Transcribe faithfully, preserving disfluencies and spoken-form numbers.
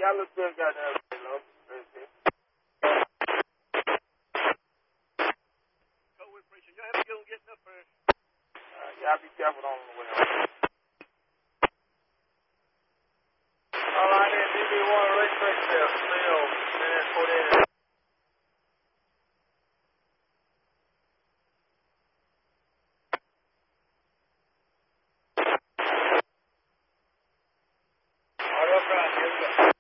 y'all look good, goddamn. Hello. Co-wind pressure. Y'all have to go and get up first. Uh, y'all be careful on the way home. All right, then, D B one, race track there. Leo, man, forty-eight. All right, here we go.